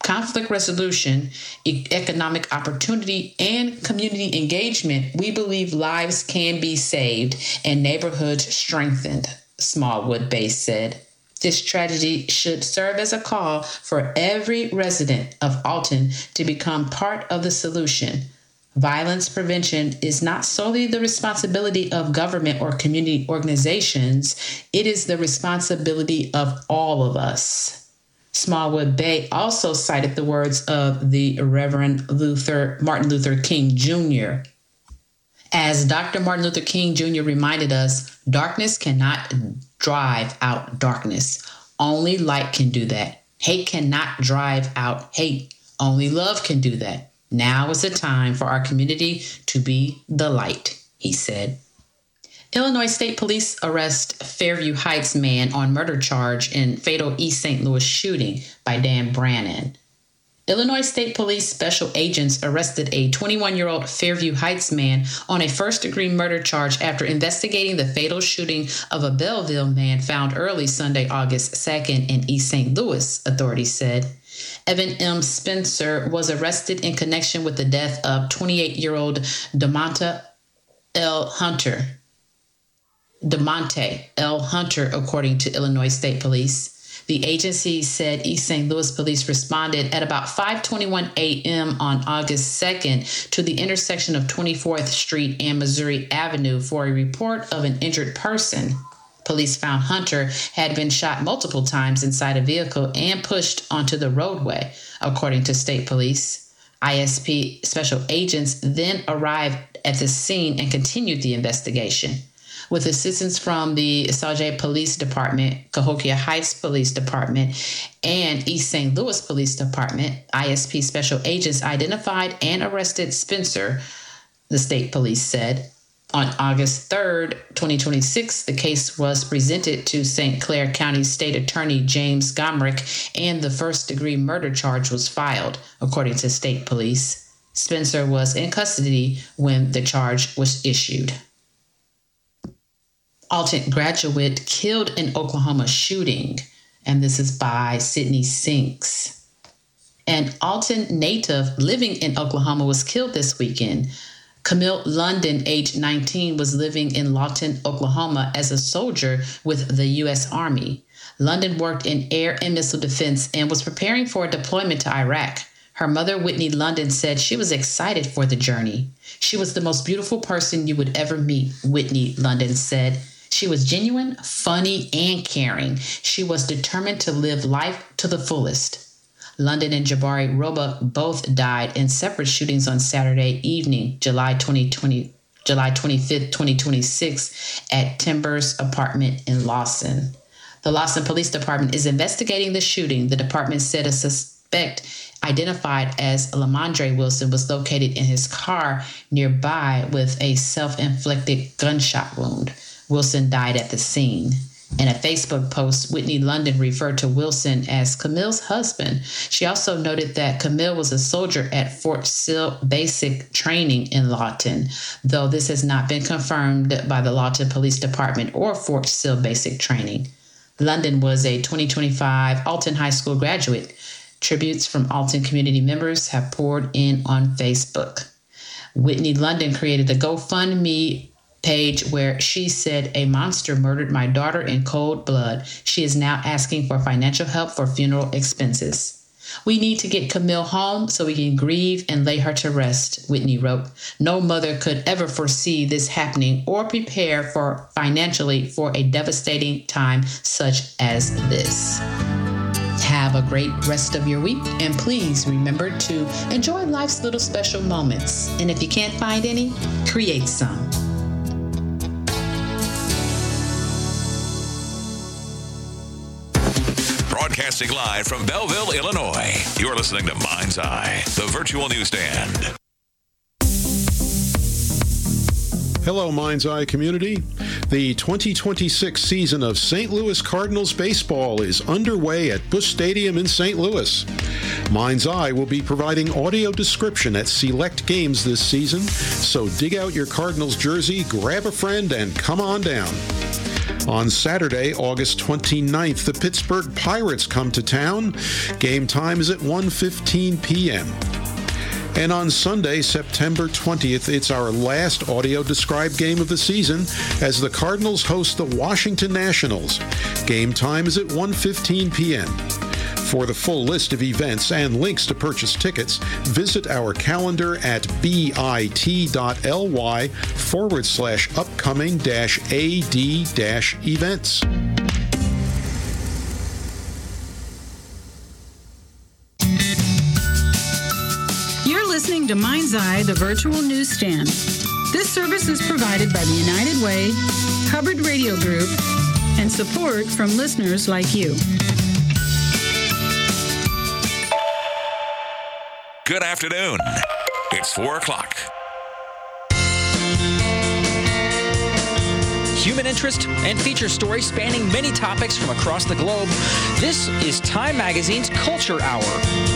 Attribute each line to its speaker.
Speaker 1: conflict resolution, economic opportunity, and community engagement, we believe lives can be saved and neighborhoods strengthened, Smallwood Bay said. This tragedy should serve as a call for every resident of Alton to become part of the solution. Violence prevention is not solely the responsibility of government or community organizations. It is the responsibility of all of us. Smallwood Bay also cited the words of the Reverend Martin Luther King Jr. As Dr. Martin Luther King Jr. reminded us, darkness cannot drive out darkness. Only light can do that. Hate cannot drive out hate. Only love can do that. Now is the time for our community to be the light, he said. Illinois State Police arrest Fairview Heights man on murder charge in fatal East St. Louis shooting by Dan Brannon. Illinois State Police special agents arrested a 21-year-old Fairview Heights man on a first-degree murder charge after investigating the fatal shooting of a Belleville man found early Sunday, August 2nd in East St. Louis, authorities said. Evan M. Spencer was arrested in connection with the death of 28-year-old DeMonte L. Hunter, according to Illinois State Police. The agency said East St. Louis police responded at about 5:21 a.m. on August 2nd to the intersection of 24th Street and Missouri Avenue for a report of an injured person. Police found Hunter had been shot multiple times inside a vehicle and pushed onto the roadway, according to state police. ISP special agents then arrived at the scene and continued the investigation. With assistance from the Sauget Police Department, Cahokia Heights Police Department, and East St. Louis Police Department, ISP special agents identified and arrested Spencer, the state police said. On August 3rd, 2026, the case was presented to St. Clair County State Attorney James Gomrick, and the first-degree murder charge was filed, according to state police. Spencer was in custody when the charge was issued. Alton graduate killed in Oklahoma shooting, and this is by Sydney Sinks. An Alton native living in Oklahoma was killed this weekend. Camille London, age 19, was living in Lawton, Oklahoma as a soldier with the U.S. Army. London worked in air and missile defense and was preparing for a deployment to Iraq. Her mother, Whitney London, said she was excited for the journey. She was the most beautiful person you would ever meet, Whitney London said. She was genuine, funny, and caring. She was determined to live life to the fullest. London and Jabari Roba both died in separate shootings on Saturday evening, July 25th, 2026, at Timbers apartment in Lawson. The Lawson Police Department is investigating the shooting. The department said a suspect identified as Lamondre Wilson was located in his car nearby with a self-inflicted gunshot wound. Wilson died at the scene. In a Facebook post, Whitney London referred to Wilson as Camille's husband. She also noted that Camille was a soldier at Fort Sill Basic Training in Lawton, though this has not been confirmed by the Lawton Police Department or Fort Sill Basic Training. London was a 2025 Alton High School graduate. Tributes from Alton community members have poured in on Facebook. Whitney London created a GoFundMe page where she said, "A monster murdered my daughter in cold blood. She is now asking for financial help for funeral expenses. We need to get Camille home so we can grieve and lay her to rest," Whitney wrote. "No mother could ever foresee this happening or prepare financially for a devastating time such as this." Have a great rest of your week, and please remember to enjoy life's little special moments. And if you can't find any, create some.
Speaker 2: Broadcasting live from Belleville, Illinois. You're listening to Mind's Eye, the virtual newsstand.
Speaker 3: Hello, Mind's Eye community. The 2026 season of St. Louis Cardinals baseball is underway at Busch Stadium in St. Louis. Mind's Eye will be providing audio description at select games this season, so dig out your Cardinals jersey, grab a friend, and come on down. On Saturday, August 29th, the Pittsburgh Pirates come to town. Game time is at 1:15 p.m. And on Sunday, September 20th, it's our last audio-described game of the season as the Cardinals host the Washington Nationals. Game time is at 1:15 p.m. For the full list of events and links to purchase tickets, visit our calendar at bit.ly/upcoming-ad-events.
Speaker 4: Listening to Mind's Eye, the virtual newsstand. This service is provided by the United Way, Hubbard Radio Group, and support from listeners like you.
Speaker 2: Good afternoon. It's 4 o'clock.
Speaker 5: Human interest and feature stories spanning many topics from across the globe. This is Time Magazine's Culture Hour.